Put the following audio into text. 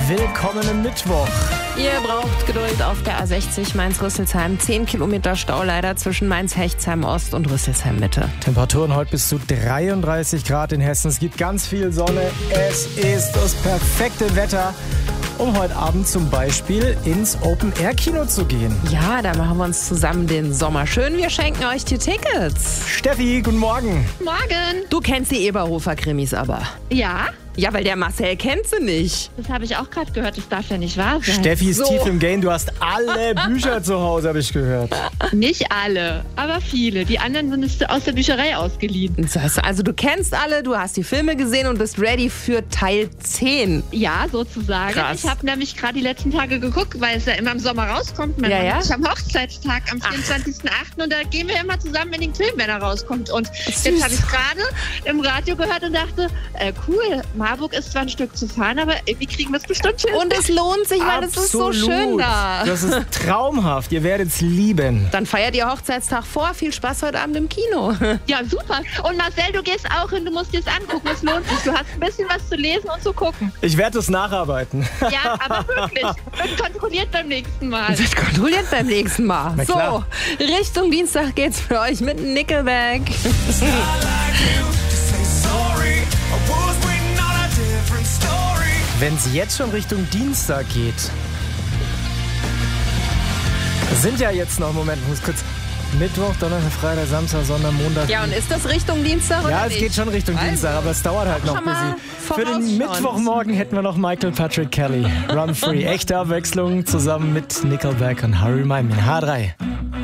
Willkommen im Mittwoch. Ihr braucht Geduld auf der A60 Mainz-Rüsselsheim. 10 Kilometer Stau leider zwischen Mainz-Hechtsheim-Ost und Rüsselsheim-Mitte. Temperaturen heute bis zu 33 Grad in Hessen. Es gibt ganz viel Sonne. Es ist das perfekte Wetter, um heute Abend zum Beispiel ins Open-Air-Kino zu gehen. Ja, da machen wir uns zusammen den Sommer schön. Wir schenken euch die Tickets. Steffi, guten Morgen. Morgen. Du kennst die Eberhofer-Krimis aber. Ja, Ja, weil der Marcel kennt sie nicht. das habe ich auch gerade gehört. Das darf ja nicht wahr sein. Steffi ist So. tief im Game. Du hast alle Bücher zu Hause, habe ich gehört. Nicht alle, aber viele. Die anderen sind aus der Bücherei ausgeliehen. Das heißt, also du kennst alle, du hast die Filme gesehen und bist ready für Teil 10. Ja, sozusagen. Krass. Ich habe nämlich gerade die letzten Tage geguckt, weil es ja immer im Sommer rauskommt. Mein Ja, Mann ja. und ich am Hochzeitstag am 24.08. und da gehen wir immer zusammen in den Film, wenn er rauskommt. Und Süß. jetzt habe ich gerade im Radio gehört und dachte, cool, Marburg ist zwar ein Stück zu fahren, aber irgendwie kriegen wir es bestimmt hin. Und es lohnt sich, weil es ist so schön da. Das ist traumhaft. Ihr werdet es lieben. Dann feiert ihr Hochzeitstag vor. Viel Spaß heute Abend im Kino. Ja, super. Und Marcel, du gehst auch hin, du musst dir es angucken, es lohnt sich. Du hast ein bisschen was zu lesen und zu gucken. Ich werde es nacharbeiten. Ja, aber wirklich. Wird kontrolliert beim nächsten Mal. Wird kontrolliert beim nächsten Mal. Na klar. So, Richtung Dienstag geht's für euch mit Nickelback. Wenn es jetzt schon Richtung Dienstag geht, sind ja jetzt noch, Moment, ich muss kurz, Mittwoch, Donnerstag, Freitag, Samstag, Sonntag, Montag. Ja, und ist das Richtung Dienstag oder Ja, es nicht? geht schon Richtung Also, Dienstag, aber es dauert halt noch schon bis mal Für den vorausschauen. Mittwochmorgen hätten wir noch Michael Patrick Kelly. Run Free. Echte Abwechslung zusammen mit Nickelback und Harry My in H3.